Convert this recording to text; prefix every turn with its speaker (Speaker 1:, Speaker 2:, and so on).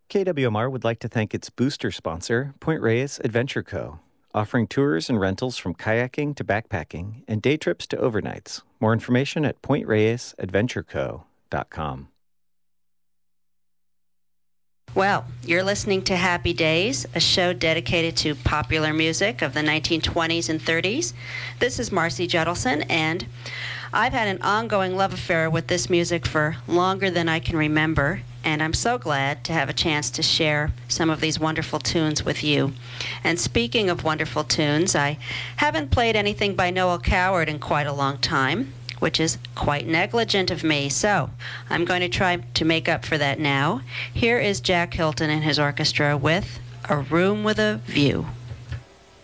Speaker 1: KWMR would like to thank its booster sponsor, Point Reyes Adventure Co., offering tours and rentals from kayaking to backpacking and day trips to overnights. More information at pointreyesadventureco.com.
Speaker 2: Well, you're listening to Happy Days, a show dedicated to popular music of the 1920s and 30s. This is Marcy Judelson, and I've had an ongoing love affair with this music for longer than I can remember, and I'm so glad to have a chance to share some of these wonderful tunes with you. And speaking of wonderful tunes, I haven't played anything by Noel Coward in quite a long time, which is quite negligent of me. So I'm going to try to make up for that now. Here is Jack Hilton and his orchestra with A Room with a View.